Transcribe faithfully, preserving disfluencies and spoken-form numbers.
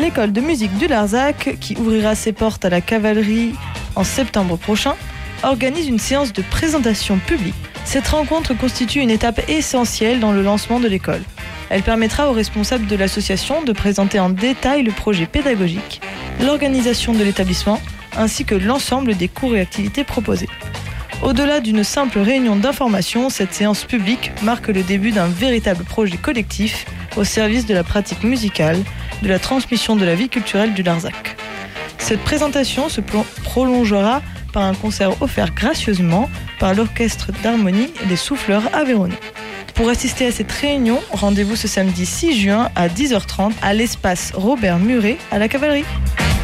l'école de musique du Larzac, qui ouvrira ses portes à la cavalerie en septembre prochain, organise une séance de présentation publique. Cette rencontre constitue une étape essentielle dans le lancement de l'école. Elle permettra aux responsables de l'association de présenter en détail le projet pédagogique, l'organisation de l'établissement, ainsi que l'ensemble des cours et activités proposés. Au-delà d'une simple réunion d'information, cette séance publique marque le début d'un véritable projet collectif au service de la pratique musicale, de la transmission de la vie culturelle du Larzac. Cette présentation se prolongera par un concert offert gracieusement par l'Orchestre d'harmonie des Souffleurs aveyronnais. Pour assister à cette réunion, rendez-vous ce samedi six juin à dix heures trente à l'espace Robert Muret à la Cavalerie.